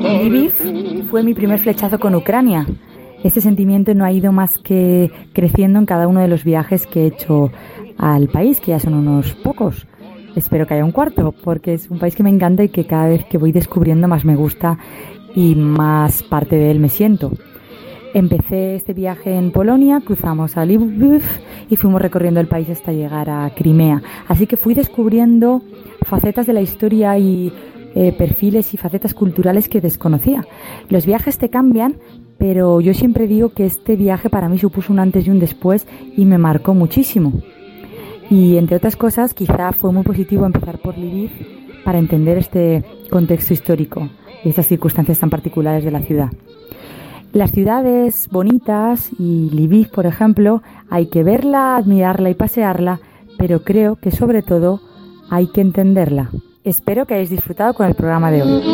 Lviv fue mi primer flechazo con Ucrania. Este sentimiento no ha ido más que creciendo en cada uno de los viajes que he hecho al país, que ya son unos pocos. Espero que haya un cuarto, porque es un país que me encanta y que cada vez que voy descubriendo más me gusta y más parte de él me siento. Empecé este viaje en Polonia, cruzamos a Lviv y fuimos recorriendo el país hasta llegar a Crimea. Así que fui descubriendo facetas de la historia y perfiles y facetas culturales que desconocía. Los viajes te cambian, pero yo siempre digo que este viaje para mí supuso un antes y un después y me marcó muchísimo. Y entre otras cosas, quizá fue muy positivo empezar por Lviv para entender este contexto histórico y estas circunstancias tan particulares de la ciudad. Las ciudades bonitas y Lviv, por ejemplo, hay que verla, admirarla y pasearla, pero creo que sobre todo hay que entenderla. Espero que hayáis disfrutado con el programa de hoy.